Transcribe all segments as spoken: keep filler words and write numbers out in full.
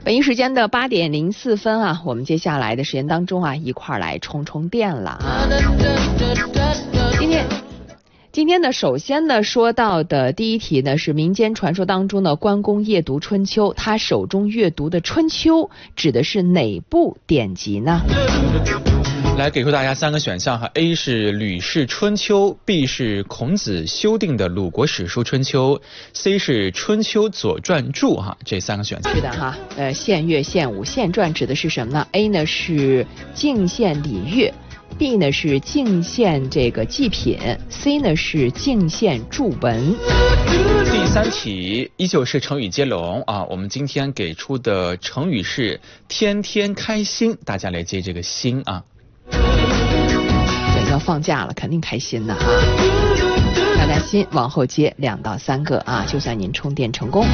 北京时间的八点零四分啊，我们接下来的时间当中啊，一块儿来充充电了啊。今天。今天呢，首先呢说到的第一题呢是民间传说当中的关公夜读春秋，他手中阅读的春秋指的是哪部典籍呢？ 来给出大家三个选项哈 ，A 是《吕氏春秋》 ，B 是孔子修订的鲁国史书《春秋》 ，C 是《春秋左传注》哈，这三个选项。 是的哈，呃，献乐、献武、献传指的是什么呢 ？A 呢是敬献礼乐。B 呢是敬献这个祭品 ，C 呢是敬献注文。 第三题依旧是成语接龙啊，我们今天给出的成语是天天开心，大家来接这个心啊。 对，要放假了，肯定开心的哈。大家心往后接两到三个啊，就算您充电成功。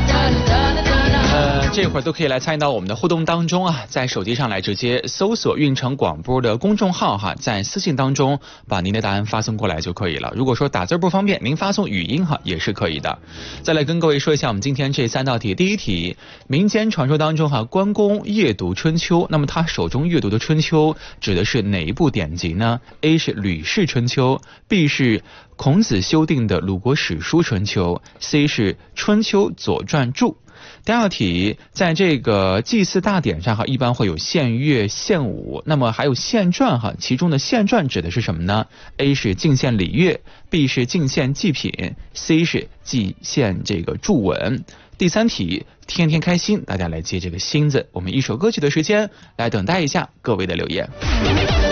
呃，这会儿都可以来参与到我们的互动当中啊，在手机上来直接搜索运城广播的公众号哈，在私信当中把您的答案发送过来就可以了。如果说打字不方便，您发送语音哈也是可以的。再来跟各位说一下我们今天这三道题。第一题，民间传说当中哈，关公夜读春秋，那么他手中阅读的春秋指的是哪一部典籍呢 ？A 是《吕氏春秋》， B 是孔子修订的鲁国史书《春秋》， C 是《春秋左传注》。第二题，在这个祭祀大典上哈，一般会有献乐、献武，那么还有献传哈，其中的献传指的是什么呢 ？A 是敬献礼乐 ，B 是敬献祭品 ，C 是祭献这个注文。第三题，天天开心，大家来接这个心字。我们一首歌曲的时间来等待一下各位的留言。